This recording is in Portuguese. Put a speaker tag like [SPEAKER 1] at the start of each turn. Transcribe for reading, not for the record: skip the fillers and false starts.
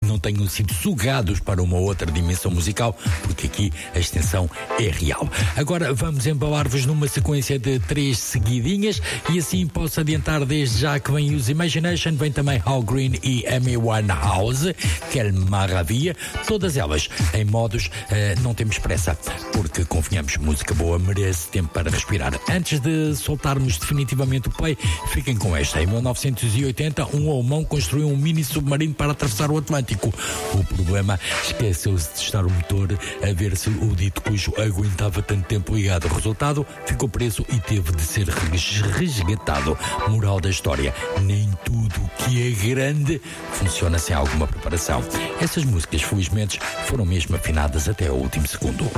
[SPEAKER 1] não tenham sido sugados para uma outra dimensão musical, porque aqui a extensão é real. Agora vamos embalar-vos numa sequência de 3 seguidinhas e assim posso adiantar desde já que vem os Imagination, vem também Al Green e Amy Winehouse, que é maravilha, todas elas em modos não temos pressa, porque convenhamos, música boa merece tempo para respirar. Antes de soltarmos definitivamente o play, fiquem com esta. Em 1980, um alemão construiu um mini submarino para atravessar o Atlântico. O problema, esqueceu-se de testar o motor a ver se o dito cujo aguentava tanto tempo ligado. O resultado, ficou preso e teve de ser resgatado. Moral da história, nem tudo que é grande funciona sem alguma preparação. Essas músicas, felizmente, foram mesmo afinadas até ao último segundo.